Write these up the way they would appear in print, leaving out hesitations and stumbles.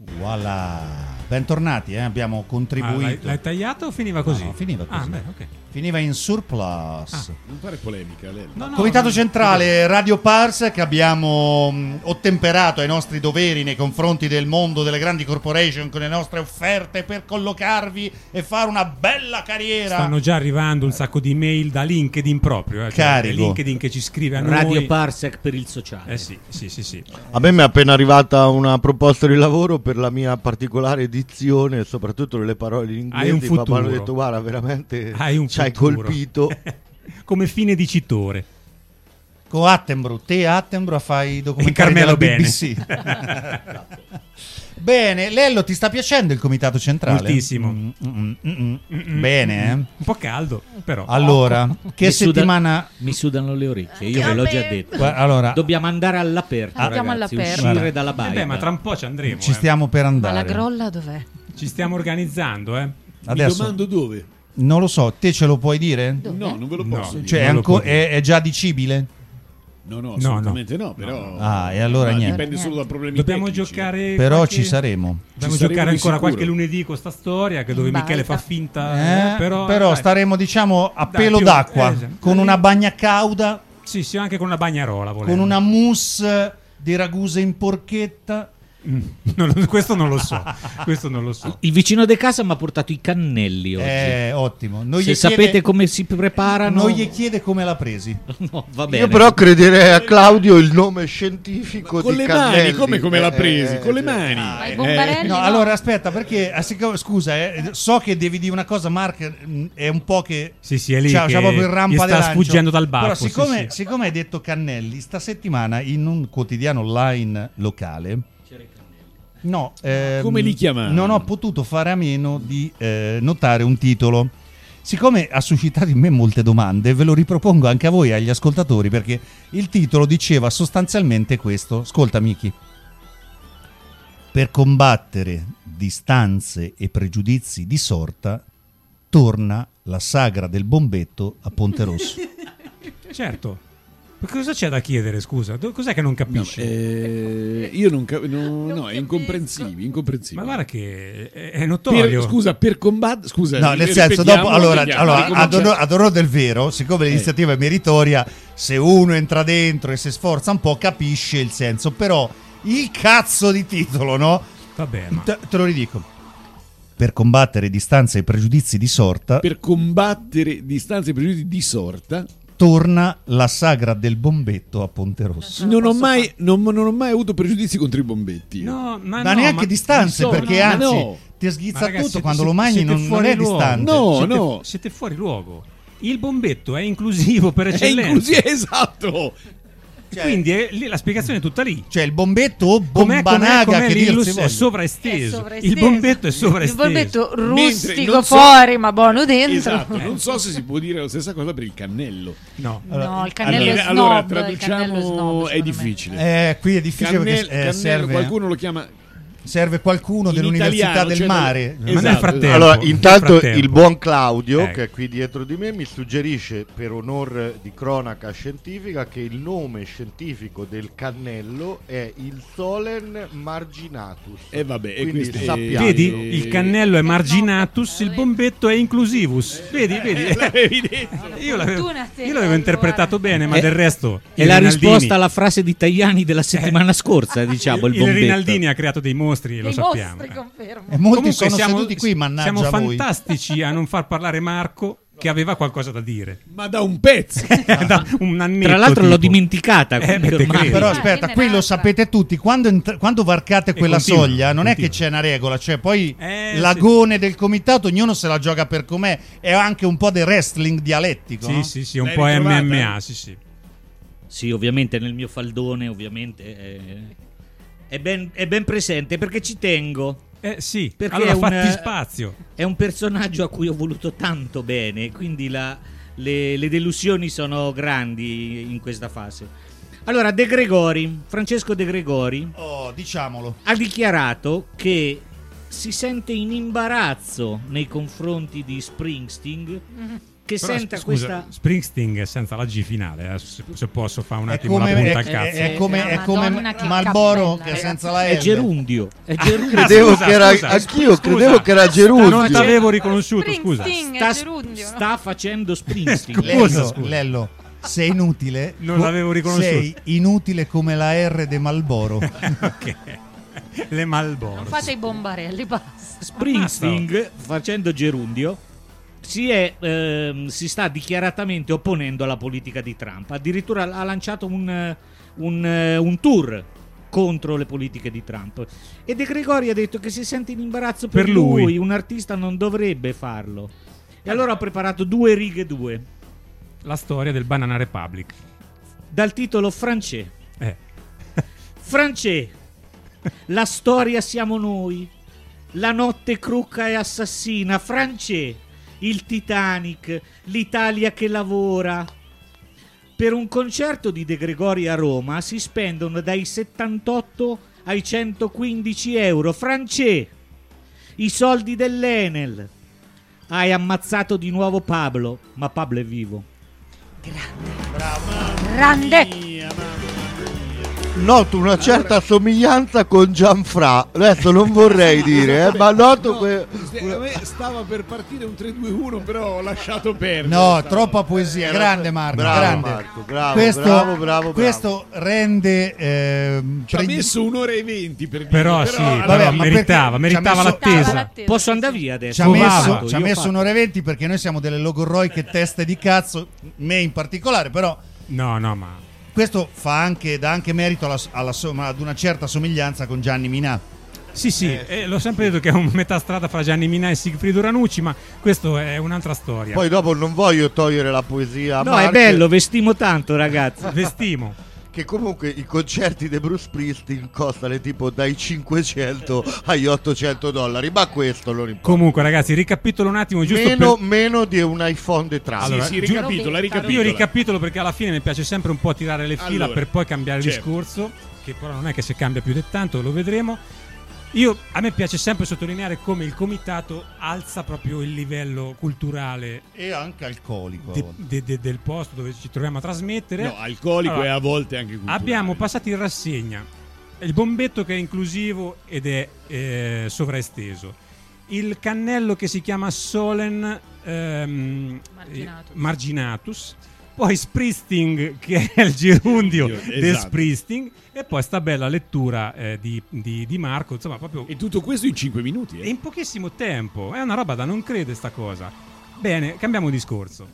Voilà. Bentornati, abbiamo contribuito. L'hai tagliato o finiva così? No, finiva così. Beh, ok. Finiva in surplus. Non fare polemica, Lello. No, Comitato Centrale Radio Parsec, abbiamo ottemperato ai nostri doveri nei confronti del mondo delle grandi corporation con le nostre offerte per collocarvi e fare una bella carriera. Stanno già arrivando un sacco di mail da LinkedIn proprio, cioè Carico. LinkedIn che ci scrive a noi. Radio Parsec per il sociale. Sì. A me mi è appena arrivata una proposta di lavoro per la mia particolare edizione, soprattutto le parole in Hai un inglese. Mi futuro. hanno detto: guarda, veramente Hai un ci hai futuro. colpito. Come fine dicitore. Con Attenborough, fai i documentari Carmelo della BBC. Bene, Lello, ti sta piacendo il Comitato Centrale? Moltissimo. Bene, Un po' caldo, però. Allora, che settimana... Mi sudano le orecchie, io ve l'ho già detto. Allora, Dobbiamo andare all'aperto, Andiamo ragazzi, all'aperto. uscire dalla baia. Ma tra un po' ci andremo. ci stiamo per Ma andare. la grolla dov'è? Ci stiamo organizzando, Mi Adesso, domando dove. non lo so, te ce lo puoi dire? No, non ve lo No. posso dire. Cioè, Non lo può dire. è già dicibile? No, assolutamente no, però... Ah, e allora niente. Dipende solo da problemi Dobbiamo tecnici. giocare. Però qualche- ci saremo. Dobbiamo Ci saremo giocare di ancora sicuro. qualche lunedì con sta storia che dove In Michele baita. fa finta. Però dai. staremo, diciamo, a Dai, pelo più- d'acqua, esatto. con una bagna cauda, Sì, anche con una bagnarola. volendo. con una mousse di raguse in porchetta. Questo non lo so. Questo non lo so. Il vicino di casa mi ha portato i cannelli oggi. Ottimo. Se sapete come si preparano... Non gli chiede come l'ha presi. No, va bene. Io però crederei a Claudio il nome scientifico Con di le Cannelli. mani, come l'ha presi? Con le mani. Ma i bombarelli No, no. allora aspetta, perché scusa, so che devi dire una cosa, Mark, è un po' che Sì, è lì c'ha che proprio il rampa gli di sta lancio. sfuggendo dal baffo. Però sì, sì. siccome hai detto Cannelli, sta settimana in un quotidiano online locale, no, Come li chiamavano? non ho potuto fare a meno di notare un titolo. Siccome ha suscitato in me molte domande, ve lo ripropongo anche a voi, agli ascoltatori, perché il titolo diceva sostanzialmente questo. Ascolta, Miki. Per combattere distanze e pregiudizi di sorta, torna la sagra del bombetto a Ponte Rosso. Certo. Ma cosa c'è da chiedere, scusa? Cos'è che non capisci? Io non no, è incomprensibile. Ma guarda che è notorio. Per combattere... Scusa, No, nel senso, dopo, allora ad ad onor del vero, siccome l'iniziativa è meritoria, se uno entra dentro e si sforza un po', capisce il senso. Però il cazzo di titolo, no? Vabbè, ma... Te lo ridico. Per combattere distanze e pregiudizi di sorta, Per combattere distanze e pregiudizi di sorta, torna la sagra del bombetto a Ponte Rosso. non ho mai avuto pregiudizi contro i bombetti. No, ma Ma no, neanche ma distanze, di sorta, perché ma anzi no. ti schizza Ma ragazzi, tutto quando lo mangi, siete non fuori è luogo. distante. No. Siete fuori luogo. Il bombetto è inclusivo per È eccellenza. inclusivo, esatto. Quindi la spiegazione è tutta lì. Cioè il bombetto o bombanaga, che dir si è voglia. sovraesteso. Il bombetto è sovraesteso. Il bombetto rustico Mentre non so- fuori, ma buono dentro. Esatto, non so se si può dire la stessa cosa per il cannello. No. No, il cannello è Allora, snob. Il cannello è snob, traduciamo, è secondo me. difficile. Qui è difficile Cannello, perché serve, qualcuno lo chiama serve qualcuno in dell'Università italiano, del cioè Mare. Ma nel Esatto. frattempo, Allora, nel intanto frattempo. il buon Claudio, Ecco. che è qui dietro di me, mi suggerisce, per onor di cronaca scientifica, che il nome scientifico del cannello è il Solen marginatus. E vabbè, e Quindi questo sappiamo. Vedi, il cannello è marginatus, il bombetto è inclusivus. Vedi. l'avevi detto. Io l'avevo Fortuna te, l'avevo interpretato bene, ma È- del resto È il la Rinaldini- risposta alla frase di Tajani della settimana scorsa, diciamo, il il bombetto. Rinaldini ha creato dei mostri, lo Dei sappiamo. mostri, confermo. E molti Comunque sono siamo, seduti qui, mannaggia siamo voi. fantastici a non far parlare Marco, che aveva qualcosa da dire. Ma da un pezzo. Da un annetto, Tra l'altro l'ho tipo. dimenticata. quindi te ormai- credo. Però Ah, aspetta, viene qui lo un'altra. sapete tutti, quando varcate quella continua, soglia non è continua. che c'è una regola, cioè poi sì. l'agone del comitato ognuno se la gioca per com'è, è anche un po' del wrestling dialettico, no? Sì, un L'hai po' ritrovata? MMA, sì. Sì, ovviamente nel mio faldone, ovviamente è ben presente perché ci tengo. Sì, Perché allora è un- fatti spazio. È un personaggio a cui ho voluto tanto bene, quindi le delusioni sono grandi in questa fase. Allora, Francesco De Gregori, Oh, diciamolo. ha dichiarato che si sente in imbarazzo nei confronti di Springsteen che Però, senta scusa, questa... Springsteen senza la G finale, se posso fare un È attimo come, la punta è, al cazzo. è come, è come Madonna, che Malboro cappella, che è ragazzi. senza la L. È gerundio. È gerundio. Credevo scusa, che era, scusa, anch'io scusa. credevo che era Non gerundio. t'avevo riconosciuto, scusa. Springsteen, è Sta, gerundio, no? sta facendo Springsteen. Scusa. Lello, sei inutile. Non l'avevo riconosciuto. Sei inutile come la R de Malboro. Ok. Le Malboro. Non fate i bombarelli, basta. Springsteen, facendo gerundio, si sta dichiaratamente opponendo alla politica di Trump. Addirittura ha lanciato un tour contro le politiche di Trump. E De Gregori ha detto che si sente in imbarazzo per lui. Un artista non dovrebbe farlo. E allora ho preparato 2 righe 2 La storia del Banana Republic. dal titolo Francè. Francè, la storia siamo noi. La notte crucca e assassina. Francè, il Titanic, l'Italia che lavora. Per un concerto di De Gregori a Roma si spendono dai 78 ai 115 euro. Francè, i soldi dell'Enel. Hai ammazzato di nuovo Pablo, ma Pablo è vivo. Grande. Noto una certa somiglianza con Gianfra. Adesso non vorrei dire, ma noto A me stava per partire un 3-2-1, però ho lasciato perdere. No, troppa poesia. Grande Marco, Bravo, grande. Marco, bravo, questo, bravo. questo rende Ci ha messo 1 ora e 20 per dire. Però sì, allora, però ma meritava perché ci ha messo- l'attesa. Posso andare via adesso? ci ha Provava. messo, Io un'ora e 20 perché noi siamo delle logorroiche teste di cazzo, me in particolare, però No, ma questo dà anche merito ad una certa somiglianza con Gianni Minà. sì, l'ho sempre detto che è un metà strada fra Gianni Minà e Sigfrido Ranucci, ma questo è un'altra storia. Poi dopo non voglio togliere la poesia a No, Mark, è bello, vestimo tanto, ragazzi. Vestimo. che comunque i concerti di Bruce Springsteen costano tipo dai 500 agli $800, ma questo non importa. Comunque, ragazzi, ricapitolo un attimo giusto Meno di un iPhone di Trump. Allora, sì, ricapitola. Io ricapitolo perché alla fine mi piace sempre un po' tirare le fila Allora, per poi cambiare il certo. discorso, che però non è che si cambia più di tanto, lo vedremo. A me piace sempre sottolineare come il comitato alza proprio il livello culturale E anche alcolico. del posto dove ci troviamo a trasmettere. No, alcolico Allora, e a volte anche culturale. abbiamo passato in rassegna il bombetto che è inclusivo ed è sovraesteso, il cannello che si chiama Solen Marginatus, poi Springsteen che è il gerundio Esatto. di Springsteen, e poi sta bella lettura di Marco, insomma proprio E tutto questo in 5 minuti. in pochissimo tempo, è una roba da non credere sta cosa. Bene, cambiamo discorso.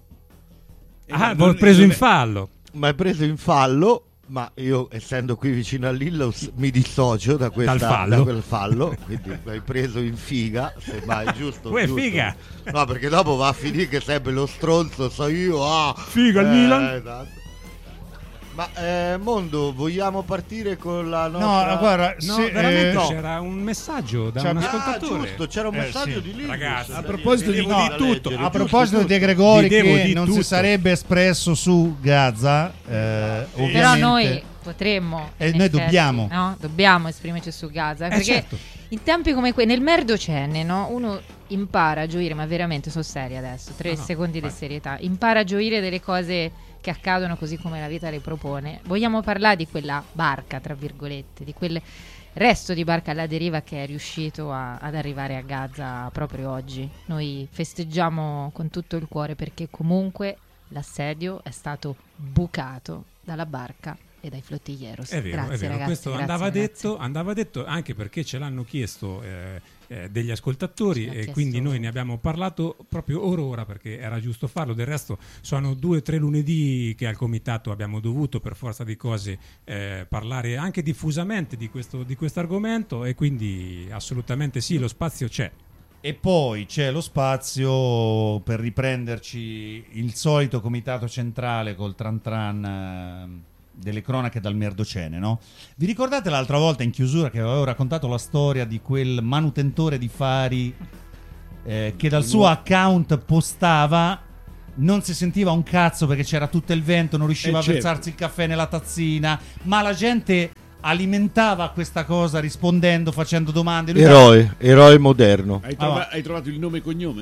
L'ho preso in fallo. Ma è preso in fallo. Ma io, essendo qui vicino all'Illos, mi dissocio da Dal fallo. da quel fallo. Quindi mi hai preso in figa. Se mai, giusto? Uè, giusto. figa. No, perché dopo va a finire che sempre lo stronzo so io. Figa il Milan. Esatto. Ma Mondo, vogliamo partire con la No, nostra... guarda, No, se, veramente no. c'era un messaggio da un Ah, ascoltatore. giusto, c'era un messaggio sì. di Linus. Ragazzi, Da a proposito dire, di da no, tutto, leggere, a proposito di De Vi Gregori devo che di non tutto. si sarebbe espresso su Gaza, ovviamente. Però noi potremmo. E in noi effetti, dobbiamo. no? Dobbiamo esprimerci su Gaza. Perché certo. in tempi come quelli, nel Merdocene, no? Uno impara a gioire, ma veramente sono seria adesso. 3 No, secondi di vai. serietà. Impara a gioire delle cose che accadono così come la vita le propone. Vogliamo parlare di quella barca, tra virgolette, di quel resto di barca alla deriva che è riuscito ad arrivare a Gaza proprio oggi. Noi festeggiamo con tutto il cuore perché comunque l'assedio è stato bucato dalla barca e dai flotilleros. È vero, Grazie, è vero. ragazzi, Questo grazie, andava detto anche perché ce l'hanno chiesto degli ascoltatori, Ce l'ha e chiesto. quindi noi ne abbiamo parlato proprio ora perché era giusto farlo. Del resto sono 2 o 3 lunedì che al comitato abbiamo dovuto per forza di cose parlare anche diffusamente di questo argomento, e quindi assolutamente sì, lo spazio c'è. E poi c'è lo spazio per riprenderci il solito comitato centrale col tran tran delle cronache dal Merdocene, no? Vi ricordate l'altra volta in chiusura che avevo raccontato la storia di quel manutentore di fari che dal suo account postava, non si sentiva un cazzo perché c'era tutto il vento, non riusciva a certo. versarsi il caffè nella tazzina, ma la gente alimentava questa cosa rispondendo, facendo domande. Lui Eroe moderno. Hai trovato il nome e cognome?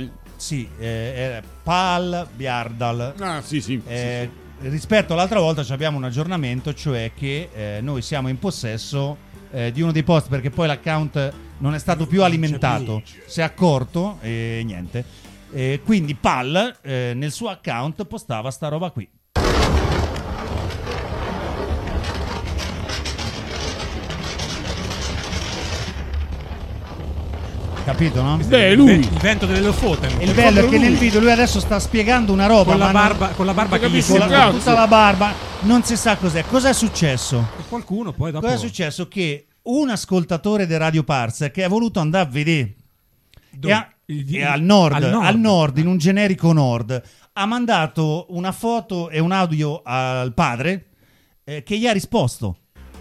Sì, era Pal Bjardal. Ah, sì. Rispetto all'altra volta abbiamo un aggiornamento, cioè che noi siamo in possesso di uno dei post, perché poi l'account non è stato più alimentato, si è accorto e niente. Quindi Pal nel suo account postava sta roba qui. Capito, no? Beh, lui. Il vento delle Lofoten. Il bello è che nel video lui adesso sta spiegando una roba Con la ma barba che gli capisci con un sembra. cazzo. tutta la barba, non si sa cos'è. Cos'è successo? Qualcuno poi dopo. Cosa è successo? Che un ascoltatore di Radio Parse che ha voluto andare a vedere e al nord, in un generico nord, ha mandato una foto e un audio al padre che gli ha risposto.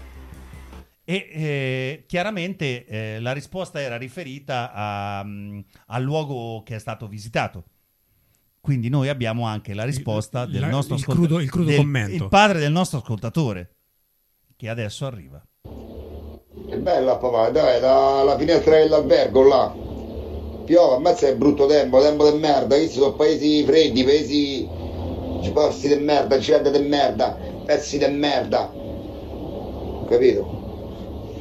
E chiaramente la risposta era riferita al luogo che è stato visitato. Quindi noi abbiamo anche la risposta del nostro il crudo commento. il padre del nostro ascoltatore, che adesso arriva. È bella papà, dai, la finestra dell'albergo là. Piove, ammazza è brutto tempo di merda, questi sono paesi freddi, paesi posti di merda, gente di merda, pezzi di merda. Capito?